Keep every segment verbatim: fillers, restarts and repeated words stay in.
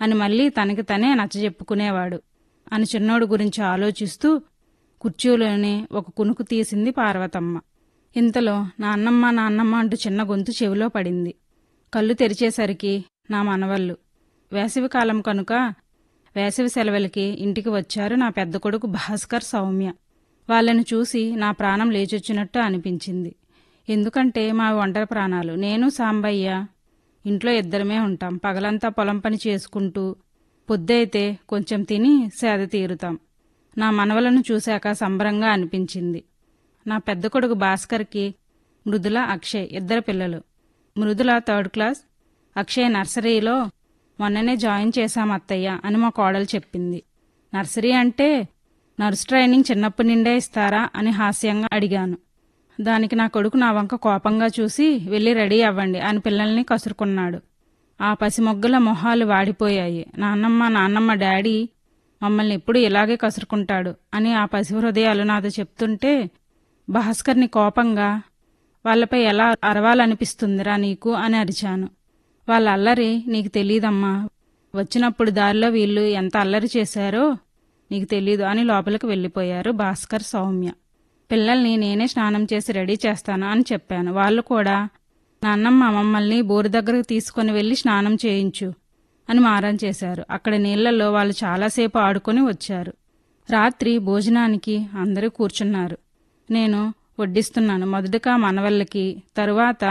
అని మళ్ళీ తనకి తనే నచ్చజెప్పుకునేవాడు అని చిన్నోడు గురించి ఆలోచిస్తూ కుర్చీలోనే ఒక కునుకు తీసింది పార్వతమ్మ. ఇంతలో నాన్నమ్మ నాన్నమ్మ అంటూ చిన్న గొంతు చెవిలో పడింది. కళ్ళు తెరిచేసరికి నా మనవళ్ళు. వేసవికాలం కనుక వేసవి సెలవులకి ఇంటికి వచ్చారు నా పెద్ద కొడుకు భాస్కర్, సౌమ్య. వాళ్ళని చూసి నా ప్రాణం లేచొచ్చినట్టు అనిపించింది. ఎందుకంటే మా ఒంటరి ప్రాణాలు. నేను సాంబయ్య ఇంట్లో ఇద్దరమే ఉంటాం. పగలంతా పొలం పని చేసుకుంటూ పొద్దైతే కొంచెం తిని సేద తీరుతాం. నా మనవలను చూశాక సంబరంగా అనిపించింది. నా పెద్ద కొడుకు భాస్కర్కి మృదుల, అక్షయ్ ఇద్దరు పిల్లలు. మృదుల థర్డ్ క్లాస్, అక్షయ్ నర్సరీలో మొన్ననే జాయిన్ చేశాం అత్తయ్య అని మా కోడలు చెప్పింది. నర్సరీ అంటే నర్స్ ట్రైనింగ్ చిన్నప్పటి నిండే ఇస్తారా అని హాస్యంగా అడిగాను. దానికి నా కొడుకు నా వంక కోపంగా చూసి వెళ్ళి రెడీ అవ్వండి అని పిల్లల్ని కసురుకున్నాడు. ఆ పసిమొగ్గల మొహాలు వాడిపోయాయి. నాన్నమ్మ నాన్నమ్మ డాడీ మమ్మల్ని ఎప్పుడు ఇలాగే కసురుకుంటాడు అని ఆ పసి హృదయాలు నాతో చెప్తుంటే భాస్కర్ని కోపంగా వాళ్ళపై ఎలా అరవాలనిపిస్తుందిరా నీకు అని అరిచాను. వాళ్ళ అల్లరి నీకు తెలీదమ్మా. వచ్చినప్పుడు దారిలో వీళ్ళు ఎంత అల్లరి చేశారో నీకు తెలీదు అని లోపలికి వెళ్ళిపోయారు భాస్కర్, సౌమ్య. పిల్లల్ని నేనే స్నానం చేసి రెడీ చేస్తాను అని చెప్పాను. వాళ్ళు కూడా నాన్నమ్మ మమ్మల్ని బోరు దగ్గరకు తీసుకుని వెళ్ళి స్నానం చేయించు అని మారం చేశారు. అక్కడ నీళ్లలో వాళ్ళు చాలాసేపు ఆడుకొని వచ్చారు. రాత్రి భోజనానికి అందరూ కూర్చున్నారు. నేను వడ్డిస్తున్నాను. మొదటగా మనవళ్ళకి, తరువాత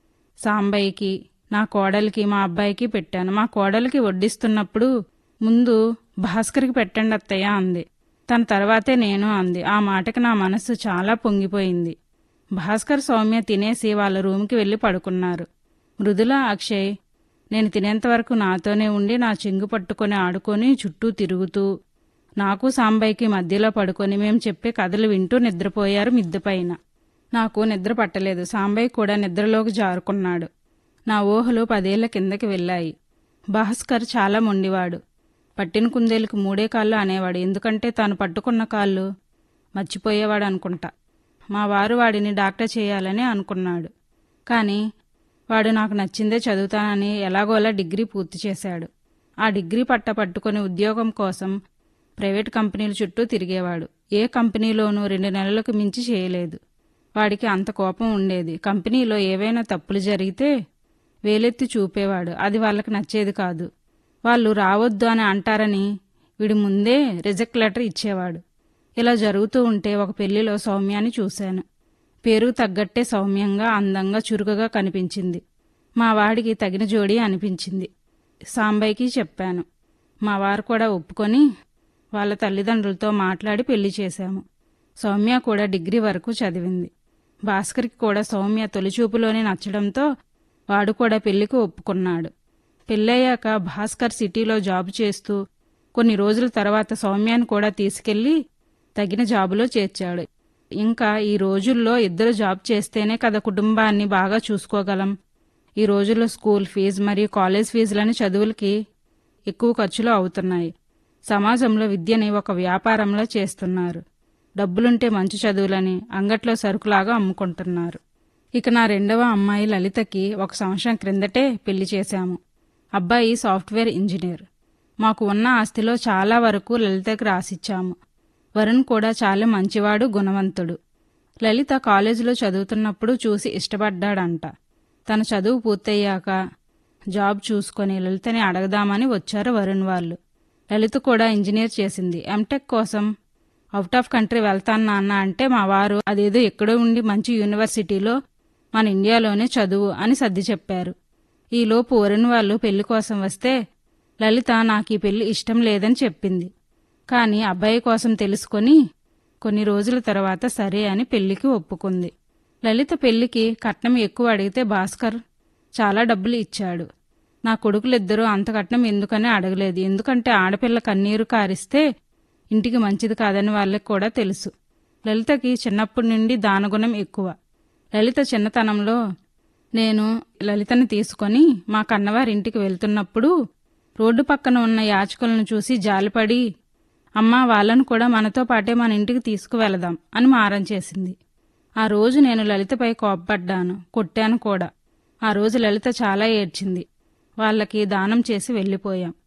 సాంబయ్యకి, నా కోడలికి, మా అబ్బాయికి పెట్టాను. మా కోడలికి వడ్డిస్తున్నప్పుడు ముందు భాస్కర్కి పెట్టండి అత్తయ్య అంది. తన తర్వాతే నేను అంది. ఆ మాటకి నా మనస్సు చాలా పొంగిపోయింది. భాస్కర్, సౌమ్య తినేసి వాళ్ళ రూమ్కి వెళ్ళి పడుకున్నారు. మృదుల, అక్షయ్ నేను తినేంతవరకు నాతోనే ఉండి నా చెంగు పట్టుకొని ఆడుకొని చుట్టూ తిరుగుతూ నాకు సాంబయ్యకి మధ్యలో పడుకొని మేము చెప్పే కథలు వింటూ నిద్రపోయారు మిద్దెపైన. నాకు నిద్ర పట్టలేదు. సాంబయ్య కూడా నిద్రలోకి జారుకున్నాడు. నా ఊహలు పదేళ్ల కిందకి వెళ్ళాయి. భాస్కర్ చాలా మొండివాడు. పట్టిన కుందేలుకు మూడే కాళ్ళు అనేవాడు. ఎందుకంటే తాను పట్టుకున్న కాళ్ళు మర్చిపోయేవాడు అనుకుంటా. మా వారు వాడిని డాక్టర్ చేయాలని అనుకున్నాడు. కానీ వాడు నాకు నచ్చిందే చదువుతానని ఎలాగోలా డిగ్రీ పూర్తి చేశాడు. ఆ డిగ్రీ పట్ట పట్టుకుని ఉద్యోగం కోసం ప్రైవేట్ కంపెనీల చుట్టూ తిరిగేవాడు. ఏ కంపెనీలోనూ రెండు నెలలకు మించి చేయలేదు. వాడికి అంత కోపం ఉండేది. కంపెనీలో ఏవైనా తప్పులు జరిగితే వేలెత్తి చూపేవాడు. అది వాళ్ళకి నచ్చేది కాదు. వాళ్ళు రావద్దు అని అంటారని వీడి ముందే రిజెక్ట్ లెటర్ ఇచ్చేవాడు. ఇలా జరుగుతూ ఉంటే ఒక పెళ్లిలో సౌమ్యాన్ని చూశాను. పేరుకు తగ్గట్టే సౌమ్యంగా, అందంగా, చురుకుగా కనిపించింది. మా వాడికి తగిన జోడీ అనిపించింది. సాంబయ్యకి చెప్పాను. మా వారు కూడా ఒప్పుకొని వాళ్ళ తల్లిదండ్రులతో మాట్లాడి పెళ్లి చేశాము. సౌమ్య కూడా డిగ్రీ వరకు చదివింది. భాస్కర్కి కూడా సౌమ్య తొలిచూపులోనే నచ్చడంతో వాడు కూడా పెళ్లికి ఒప్పుకున్నాడు. పెళ్ళయ్యాక భాస్కర్ సిటీలో జాబ్ చేస్తూ కొన్ని రోజుల తర్వాత సౌమ్యాన్ని కూడా తీసుకెళ్లి తగిన జాబులో చేర్చాడు. ఇంకా ఈ రోజుల్లో ఇద్దరు జాబ్ చేస్తేనే కదా కుటుంబాన్ని బాగా చూసుకోగలం. ఈ రోజుల్లో స్కూల్ ఫీజు మరియు కాలేజ్ ఫీజులని చదువులకి ఎక్కువ ఖర్చులు అవుతున్నాయి. సమాజంలో విద్యని ఒక వ్యాపారంలో చేస్తున్నారు. డబ్బులుంటే మంచి చదువులని అంగట్లో సరుకులాగా అమ్ముకుంటున్నారు. ఇక నా రెండవ అమ్మాయి లలితకి ఒక సంవత్సరం క్రిందటే పెళ్లి చేశాము. అబ్బాయి సాఫ్ట్వేర్ ఇంజనీర్. మాకు ఉన్న ఆస్తిలో చాలా వరకు లలితకి రాసిచ్చాము. వరుణ్ కూడా చాలా మంచివాడు, గుణవంతుడు. లలిత కాలేజీలో చదువుతున్నప్పుడు చూసి ఇష్టపడ్డాడంట. తన చదువు పూర్తయ్యాక జాబ్ చూసుకొని లలితని అడగదామని వచ్చారు వరుణ్ వాళ్ళు. లలిత కూడా ఇంజనీర్ చేసింది. ఎంటెక్ కోసం అవుట్ ఆఫ్ కంట్రీ వెళ్తాను నాన్న అంటే మా వారు అదేదో ఎక్కడో ఉండి మంచి యూనివర్సిటీలో మన ఇండియాలోనే చదువు అని సర్ది చెప్పారు. ఈలోపు వరుణ్ వాళ్ళు పెళ్లి కోసం వస్తే లలిత నాకు ఈ పెళ్లి ఇష్టం లేదని చెప్పింది. కానీ అబ్బాయి కోసం తెలుసుకొని కొన్ని రోజుల తర్వాత సరే అని పెళ్లికి ఒప్పుకుంది. లలిత పెళ్లికి కట్నం ఎక్కువ అడిగితే భాస్కర్ చాలా డబ్బులు ఇచ్చాడు. నా కొడుకులిద్దరూ అంత కట్నం ఎందుకని అడగలేదు. ఎందుకంటే ఆడపిల్ల కన్నీరు కారిస్తే ఇంటికి మంచిది కాదని వాళ్ళకి కూడా తెలుసు. లలితకి చిన్నప్పటి నుండి దానగుణం ఎక్కువ. లలిత చిన్నతనంలో నేను లలితని తీసుకొని మా కన్నవారింటికి వెళ్తున్నప్పుడు రోడ్డు పక్కన ఉన్న యాచకులను చూసి జాలిపడి అమ్మా వాళ్ళను కూడా మనతో పాటే మన ఇంటికి తీసుకువెళదాం అని మారం చేసింది. ఆ రోజు నేను లలితపై కోప్పడ్డాను, కొట్టాను కూడా. ఆ రోజు లలిత చాలా ఏడ్చింది. వాళ్ళకి దానం చేసి వెళ్ళిపోయాం.